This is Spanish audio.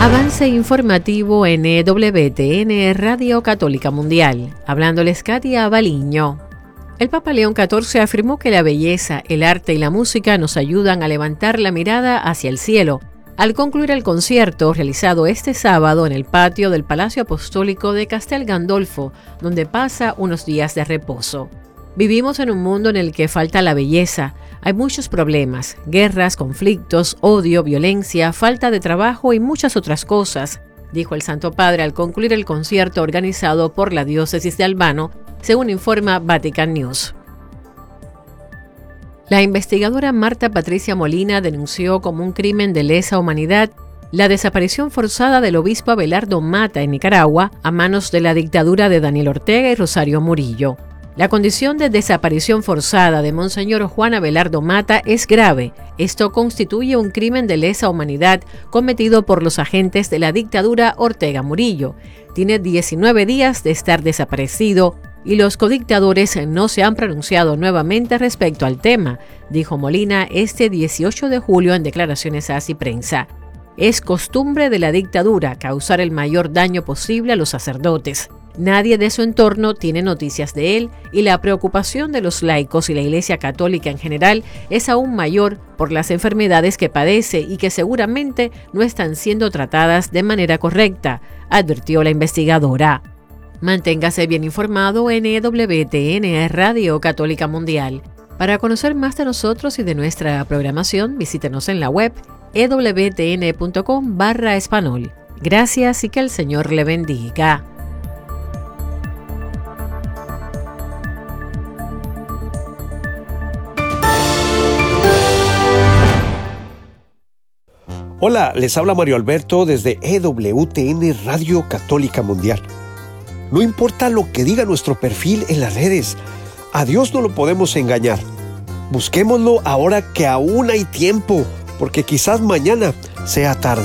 Avance informativo en EWTN Radio Católica Mundial. Hablándoles Katia Baliño. El Papa León XIV afirmó que la belleza, el arte y la música nos ayudan a levantar la mirada hacia el cielo, al concluir el concierto realizado este sábado en el patio del Palacio Apostólico de Castel Gandolfo, donde pasa unos días de reposo. Vivimos en un mundo en el que falta la belleza. Hay muchos problemas, guerras, conflictos, odio, violencia, falta de trabajo y muchas otras cosas, dijo el Santo Padre al concluir el concierto organizado por la diócesis de Albano, según informa Vatican News. La investigadora Marta Patricia Molina denunció como un crimen de lesa humanidad la desaparición forzada del obispo Abelardo Mata en Nicaragua a manos de la dictadura de Daniel Ortega y Rosario Murillo. La condición de desaparición forzada de Monseñor Juan Abelardo Mata es grave. Esto constituye un crimen de lesa humanidad cometido por los agentes de la dictadura Ortega Murillo. Tiene 19 días de estar desaparecido y los codictadores no se han pronunciado nuevamente respecto al tema, dijo Molina este 18 de julio en declaraciones a Prensa. Es costumbre de la dictadura causar el mayor daño posible a los sacerdotes. Nadie de su entorno tiene noticias de él y la preocupación de los laicos y la Iglesia Católica en general es aún mayor por las enfermedades que padece y que seguramente no están siendo tratadas de manera correcta, advirtió la investigadora. Manténgase bien informado en EWTN Radio Católica Mundial. Para conocer más de nosotros y de nuestra programación, visítenos en la web ewtn.com/español. Gracias y que el Señor le bendiga. Hola, les habla Mario Alberto desde EWTN Radio Católica Mundial. No importa lo que diga nuestro perfil en las redes, a Dios no lo podemos engañar. Busquémoslo ahora que aún hay tiempo, porque quizás mañana sea tarde.